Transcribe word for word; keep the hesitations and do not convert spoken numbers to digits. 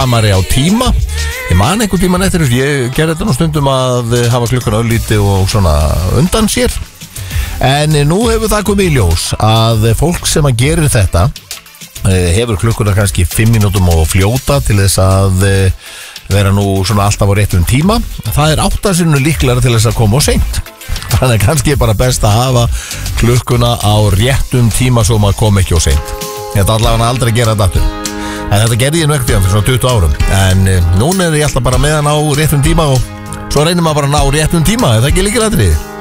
framari á tíma. Ég man einhvern tíman eftir þessu, ég gerði þetta nú stundum að hafa klukkuna öllíti og svona undan sér. En nú hefur það komið í ljós að fólk sem að gerir þetta hefur klukkuna kannski fimm mínútum og fljóta til þess að vera nú svona alltaf á réttum tíma. Það er átta sinnum líklega til þess að koma á seint. Þannig að kannski er bara best að hafa klukkuna á réttum tíma svo maður kom ekki á seint. Ég ætla allavega aldrei að gera þetta aftur. En þetta gerði ég nú ekkert fyrir svona tuttugu árum. En e, núna er ég alltaf bara með hann á réttum tíma og svo reynir maður bara að ná réttum tíma. Er það ekki líkilega atriði?